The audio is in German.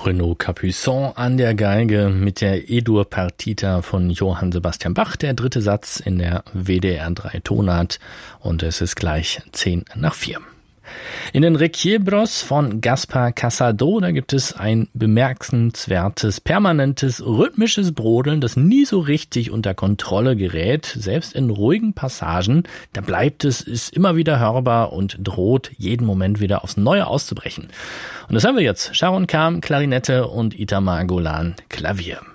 Renaud Capuçon an der Geige mit der E-Dur-Partita von Johann Sebastian Bach, der dritte Satz in der WDR 3 Tonart, und es ist gleich 3:10. In den Requiebros von Gaspar Casado, da gibt es ein bemerkenswertes, permanentes, rhythmisches Brodeln, das nie so richtig unter Kontrolle gerät. Selbst in ruhigen Passagen, da bleibt es, ist immer wieder hörbar und droht jeden Moment wieder aufs Neue auszubrechen. Und das haben wir jetzt. Sharon Kam, Klarinette und Itamar Golan, Klavier.